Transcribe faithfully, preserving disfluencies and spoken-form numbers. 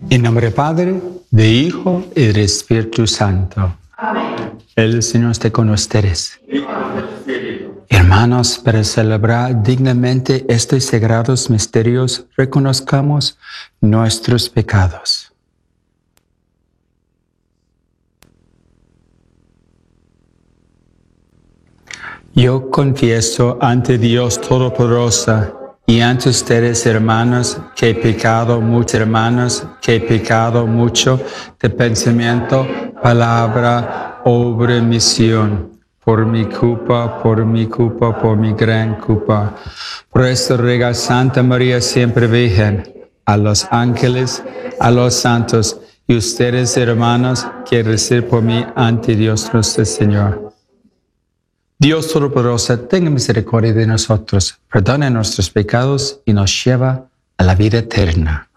En nombre del Padre, del Hijo y del Espíritu Santo. Amén. El Señor esté con ustedes. Hermanos, para celebrar dignamente estos sagrados misterios, reconozcamos nuestros pecados. Yo confieso ante Dios Todopoderoso y ante ustedes, hermanos, que he pecado mucho, hermanos, que he pecado mucho de pensamiento, palabra, obra, misión. Por mi culpa, por mi culpa, por mi gran culpa. Por esto ruega Santa María siempre Virgen, a los ángeles, a los santos y ustedes, hermanos, que recen por mí ante Dios nuestro Señor. Dios Todopoderoso, tenga misericordia de nosotros, perdone nuestros pecados y nos lleva a la vida eterna.